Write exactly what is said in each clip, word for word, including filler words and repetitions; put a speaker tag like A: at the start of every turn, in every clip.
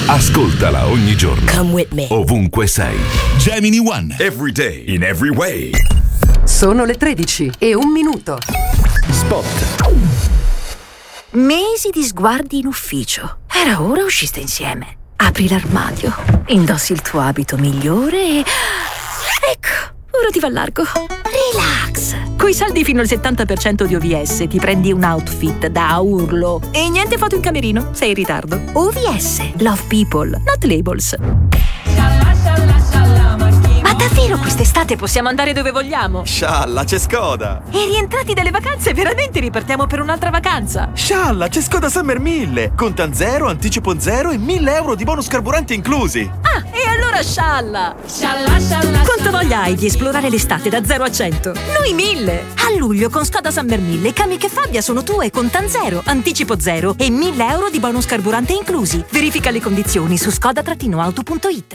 A: Ascoltala ogni giorno.
B: Come with me.
A: Ovunque sei.
C: Gemini One.
A: Every day, in every way.
D: Sono le tredici e un minuto.
A: Spot.
B: Mesi di sguardi in ufficio. Era ora usciste insieme. Apri l'armadio, indossi il tuo abito migliore e... ecco, ora ti va largo. Relax. Coi saldi fino al settanta per cento di O V S ti prendi un outfit da urlo. E niente foto in camerino, sei in ritardo. O V S, love people, not labels. Ma davvero quest'estate possiamo andare dove vogliamo?
E: Scialla, c'è Skoda!
B: E rientrati dalle vacanze veramente ripartiamo per un'altra vacanza?
E: Scialla, c'è Skoda Summer mille! Contan zero, anticipo zero e mille euro di bonus carburante inclusi!
B: Ah, e allora scialla! Scialla, scialla! Quanta voglia hai di esplorare l'estate da zero a cento? Noi mille! A luglio con Skoda Summer mille, Kamiq e Fabia sono tue, contan zero, anticipo zero e mille euro di bonus carburante inclusi. Verifica le condizioni su skoda auto punto it.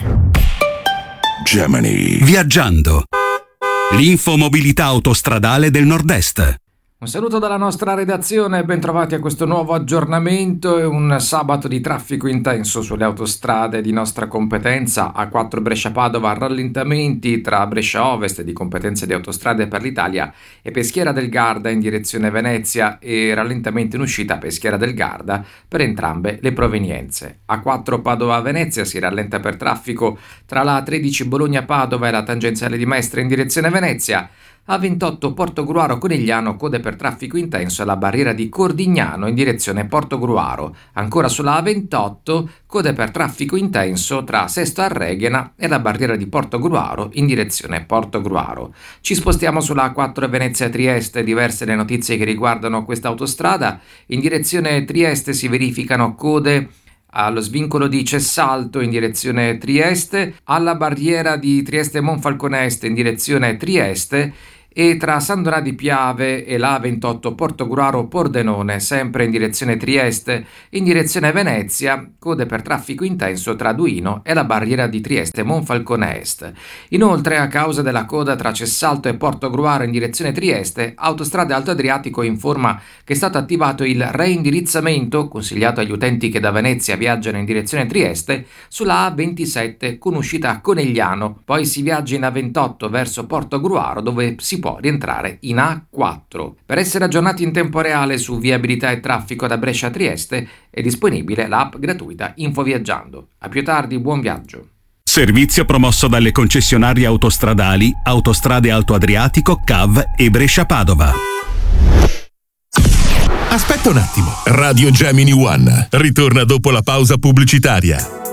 A: Gemini.
F: Viaggiando. L'infomobilità autostradale del Nord-Est.
G: Un saluto dalla nostra redazione, ben trovati a questo nuovo aggiornamento e un sabato di traffico intenso sulle autostrade di nostra competenza. A quattro Brescia-Padova, rallentamenti tra Brescia Ovest di competenza di Autostrade per l'Italia e Peschiera del Garda in direzione Venezia e rallentamenti in uscita Peschiera del Garda per entrambe le provenienze. A quattro Padova-Venezia si rallenta per traffico tra la tredici Bologna-Padova e la tangenziale di Mestre in direzione Venezia. A ventotto Portogruaro Conegliano, code per traffico intenso alla barriera di Cordignano in direzione Portogruaro. Ancora sulla A ventotto, code per traffico intenso tra Sesto Arreghena e la barriera di Portogruaro in direzione Portogruaro. Ci spostiamo sulla A quattro Venezia-Trieste, diverse le notizie che riguardano questa autostrada. In direzione Trieste si verificano code allo svincolo di Cessalto in direzione Trieste, alla barriera di Trieste Monfalconeste in direzione Trieste e tra San Donà di Piave e la A ventotto Portogruaro Pordenone, sempre in direzione Trieste, in direzione Venezia, code per traffico intenso tra Duino e la barriera di Trieste Monfalcone Est. Inoltre, a causa della coda tra Cessalto e Portogruaro in direzione Trieste, Autostrade Alto Adriatico informa che è stato attivato il reindirizzamento, consigliato agli utenti che da Venezia viaggiano in direzione Trieste, sulla A ventisette con uscita a Conegliano, poi si viaggia in A ventotto verso Portogruaro dove si può rientrare in A quattro. Per essere aggiornati in tempo reale su viabilità e traffico da Brescia a Trieste è disponibile l'app gratuita InfoViaggiando. A più tardi, buon viaggio.
F: Servizio promosso dalle concessionarie autostradali Autostrade Alto Adriatico, C A V e Brescia-Padova.
C: Aspetta un attimo. Radio Gemini One ritorna dopo la pausa pubblicitaria.